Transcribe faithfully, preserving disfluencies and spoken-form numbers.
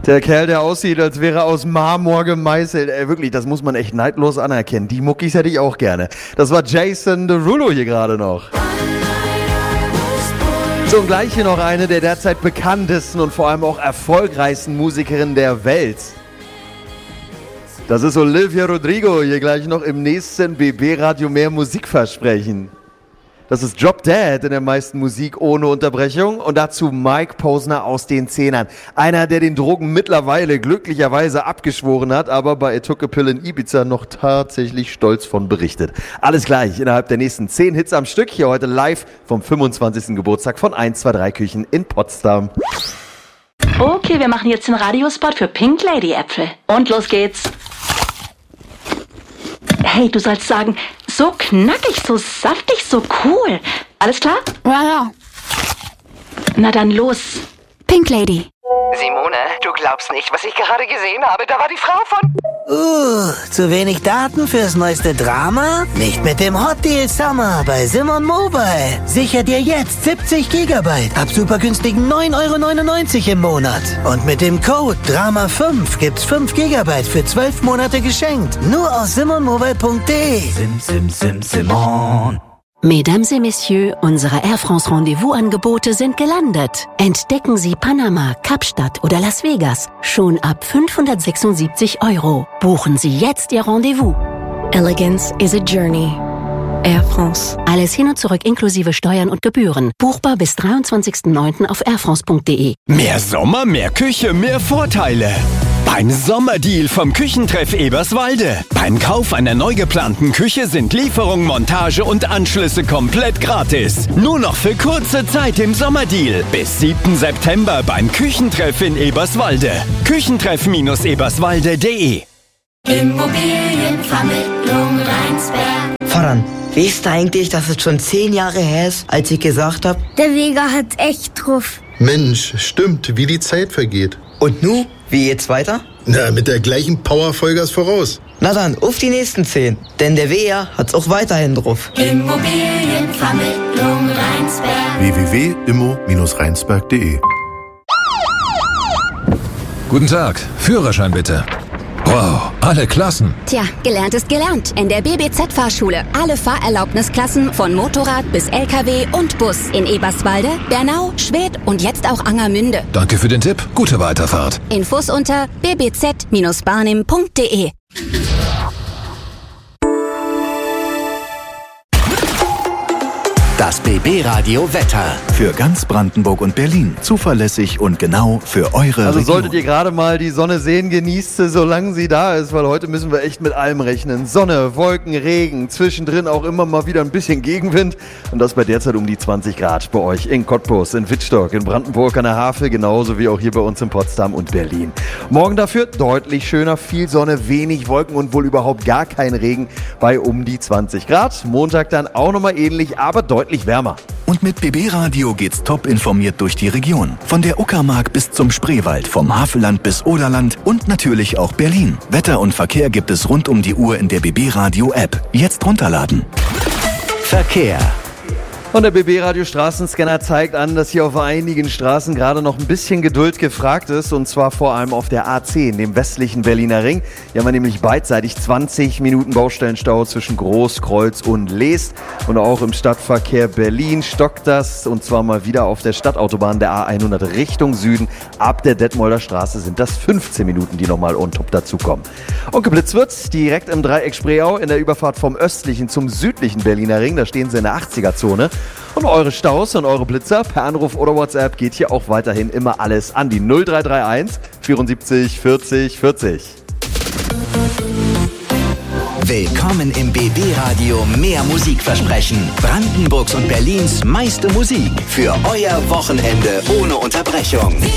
Der Kerl, der aussieht, als wäre er aus Marmor gemeißelt. Ey, wirklich, das muss man echt neidlos anerkennen. Die Muckis hätte ich auch gerne. Das war Jason Derulo hier gerade noch. So, und gleich hier noch eine der derzeit bekanntesten und vor allem auch erfolgreichsten Musikerinnen der Welt. Das ist Olivia Rodrigo, hier gleich noch im nächsten B B-Radio mehr Musikversprechen. Das ist Drop Dead in der meisten Musik ohne Unterbrechung und dazu Mike Posner aus den Zehnern. Einer, der den Drogen mittlerweile glücklicherweise abgeschworen hat, aber bei I Took a Pill in Ibiza noch tatsächlich stolz von berichtet. Alles gleich innerhalb der nächsten zehn Hits am Stück, hier heute live vom fünfundzwanzigsten Geburtstag von eins zwei drei Küchen in Potsdam. Okay, wir machen jetzt den Radiospot für Pink Lady Äpfel. Und los geht's. Hey, du sollst sagen, so knackig, so saftig, so cool. Alles klar? Ja, ja. Na dann los. Pink Lady. Simone, du glaubst nicht, was ich gerade gesehen habe. Da war die Frau von... Uh, zu wenig Daten fürs neueste Drama? Nicht mit dem Hot Deal Summer bei Simon Mobile. Sicher dir jetzt siebzig Gigabyte ab super günstigen neun Euro neunundneunzig im Monat. Und mit dem Code Drama fünf gibt's fünf Gigabyte für zwölf Monate geschenkt. Nur aus simon mobile punkt de. Sim, sim, sim, Simon. Mesdames et Messieurs, unsere Air France Rendezvous-Angebote sind gelandet. Entdecken Sie Panama, Kapstadt oder Las Vegas schon ab fünfhundertsechsundsiebzig Euro. Buchen Sie jetzt Ihr Rendezvous. Elegance is a journey. Air France. Alles hin und zurück inklusive Steuern und Gebühren. Buchbar bis dreiundzwanzigsten neunten auf air france punkt de. Mehr Sommer, mehr Küche, mehr Vorteile. Beim Sommerdeal vom Küchentreff Eberswalde. Beim Kauf einer neu geplanten Küche sind Lieferung, Montage und Anschlüsse komplett gratis. Nur noch für kurze Zeit im Sommerdeal. Bis siebten September beim Küchentreff in Eberswalde. Küchentreff-eberswalde punkt de. Immobilienvermittlung Rheinsberg. Voran, weißt du eigentlich, dass es schon zehn Jahre her ist, als ich gesagt habe? Der Vega hat echt drauf. Mensch, stimmt, wie die Zeit vergeht. Und nu? Wie geht's weiter? Na, mit der gleichen Power Vollgas voraus. Na dann, auf die nächsten zehn. Denn der W R hat's auch weiterhin drauf. Immobilienvermittlung Rheinsberg. w w w punkt immo Bindestrich rheinsberg punkt de. Guten Tag, Führerschein bitte. Wow, alle Klassen. Tja, gelernt ist gelernt. In der B B Z-Fahrschule. Alle Fahrerlaubnisklassen von Motorrad bis L K W und Bus. In Eberswalde, Bernau, Schwedt und jetzt auch Angermünde. Danke für den Tipp. Gute Weiterfahrt. Infos unter b b z Bindestrich barnim punkt de. Das B B-Radio Wetter. Für ganz Brandenburg und Berlin. Zuverlässig und genau für eure Also Region. solltet ihr gerade mal die Sonne sehen, genießt sie, solange sie da ist, weil heute müssen wir echt mit allem rechnen. Sonne, Wolken, Regen, zwischendrin auch immer mal wieder ein bisschen Gegenwind. Und das bei derzeit um die zwanzig Grad bei euch in Cottbus, in Wittstock, in Brandenburg an der Havel, genauso wie auch hier bei uns in Potsdam und Berlin. Morgen dafür deutlich schöner, viel Sonne, wenig Wolken und wohl überhaupt gar kein Regen bei um die zwanzig Grad. Montag dann auch nochmal ähnlich, aber deutlich wärmer. Und mit B B-Radio geht's top informiert durch die Region. Von der Uckermark bis zum Spreewald, vom Havelland bis Oderland und natürlich auch Berlin. Wetter und Verkehr gibt es rund um die Uhr in der B B-Radio-App. Jetzt runterladen. Verkehr. Und der B B-Radio Straßenscanner zeigt an, dass hier auf einigen Straßen gerade noch ein bisschen Geduld gefragt ist, und zwar vor allem auf der A zehn, dem westlichen Berliner Ring. Hier haben wir nämlich beidseitig zwanzig Minuten Baustellenstau zwischen Großkreuz und Leest. Und auch im Stadtverkehr Berlin stockt das, und zwar mal wieder auf der Stadtautobahn der A hundert Richtung Süden. Ab der Detmolder Straße sind das fünfzehn Minuten, die nochmal on top dazukommen. Und geblitzt wird direkt im Dreieck Spreeau in der Überfahrt vom östlichen zum südlichen Berliner Ring. Da stehen sie in der achtziger-Zone. Und eure Staus und eure Blitzer per Anruf oder WhatsApp geht hier auch weiterhin immer alles an die null drei drei eins vierundsiebzig vierzig vierzig. Willkommen im B B-Radio mehr Musikversprechen. Brandenburgs und Berlins meiste Musik für euer Wochenende ohne Unterbrechung.